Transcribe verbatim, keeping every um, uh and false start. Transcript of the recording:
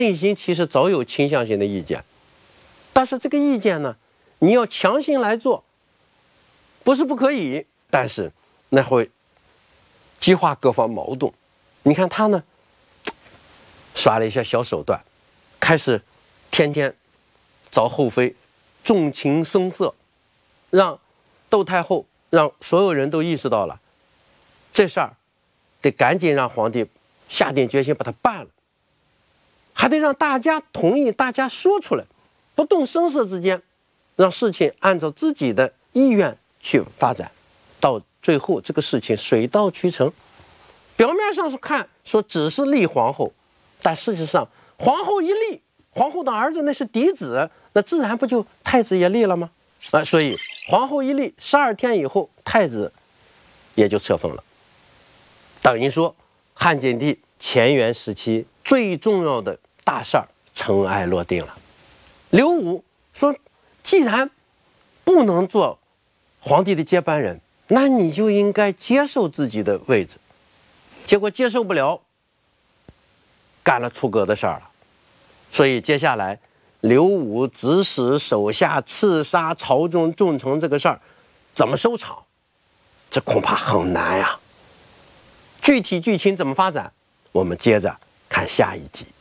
内心其实早有倾向性的意见，但是这个意见呢，你要强行来做，不是不可以，但是那会激化各方矛盾。你看他呢，耍了一些小手段，开始天天找后妃，纵情声色，让窦太后，让所有人都意识到了这事儿得赶紧让皇帝下定决心把它办了，还得让大家同意，大家说出来，不动声色之间，让事情按照自己的意愿去发展，到最后这个事情水到渠成。表面上是看说只是立皇后，但事实上皇后一立，皇后的儿子那是嫡子，那自然不就太子也立了吗？啊，所以皇后一立，十二天以后，太子也就册封了。等于说，汉景帝乾元时期最重要的大事儿尘埃落定了。刘武说，既然不能做皇帝的接班人，那你就应该接受自己的位置。结果接受不了，干了出格的事儿了。所以接下来刘武指使手下刺杀朝中重臣这个事儿怎么收场，这恐怕很难呀。具体剧情怎么发展，我们接着看下一集。